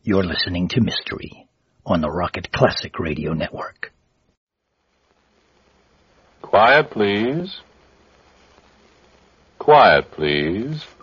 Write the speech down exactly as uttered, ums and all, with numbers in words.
You're listening to Mystery on the Rocket Classic Radio Network. Quiet, please. Quiet, please.